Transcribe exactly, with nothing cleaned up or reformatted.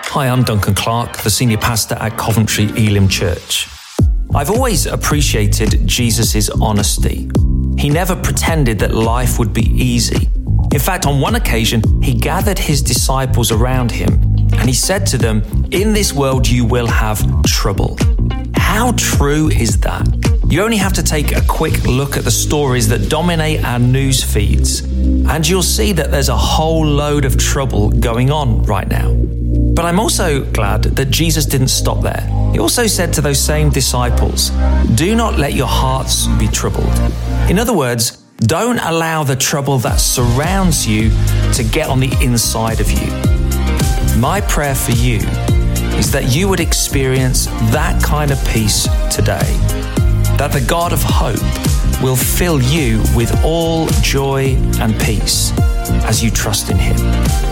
Hi, I'm Duncan Clark, the Senior Pastor at Coventry Elim Church. I've always appreciated Jesus' honesty. He never pretended that life would be easy. In fact, on one occasion, he gathered his disciples around him and he said to them, "In this world you will have trouble." How true is that? You only have to take a quick look at the stories that dominate our news feeds, and you'll see that there's a whole load of trouble going on right now. But I'm also glad that Jesus didn't stop there. He also said to those same disciples, "Do not let your hearts be troubled." In other words, don't allow the trouble that surrounds you to get on the inside of you. My prayer for you is that you would experience that kind of peace today, that the God of hope will fill you with all joy and peace as you trust in Him.